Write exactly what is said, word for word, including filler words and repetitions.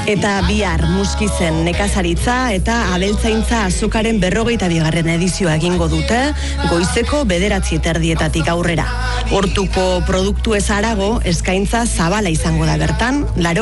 Eta bihar Muskizen nekazaritza eta abeltzaintza azokaren berrogeita bigarren edizioa egingo dute, goizeko bederatzi terdietatik aurrera. Hortuko produktu ez harago, eskaintza zabala izango da bertan, laro